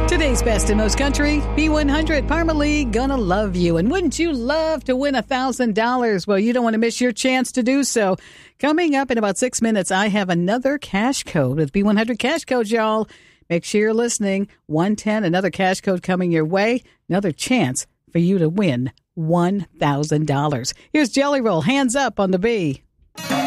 Today's best in most country, B100, Parmalee, Gonna Love You. And wouldn't you love to win $1,000? Well, you don't want to miss your chance to do so. Coming up in about 6 minutes, I have another cash code with B100 cash codes, y'all. Make sure you're listening. 110, another cash code coming your way. Another chance for you to win $1,000. Here's Jelly Roll, Hands Up on the B.